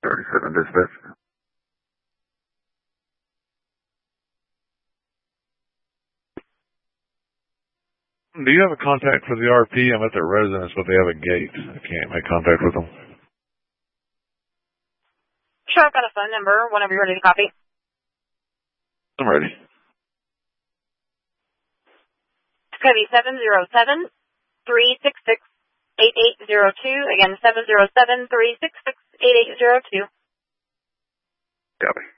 37 dispatch. Do you have a contact for the RP? I'm at their residence, but they have a gate. I can't make contact with them. Sure, I've got a phone number whenever you're ready to copy. I'm ready. It's going to be 707-366-8802. Again, 707-366-8802. Copy.